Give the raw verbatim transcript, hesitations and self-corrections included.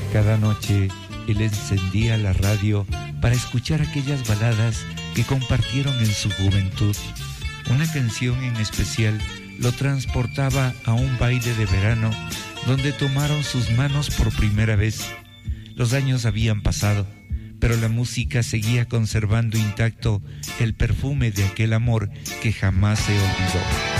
Cada noche él encendía la radio para escuchar aquellas baladas que compartieron en su juventud. Una canción en especial lo transportaba a un baile de verano donde tomaron sus manos por primera vez. Los años habían pasado, pero la música seguía conservando intacto el perfume de aquel amor que jamás se olvidó.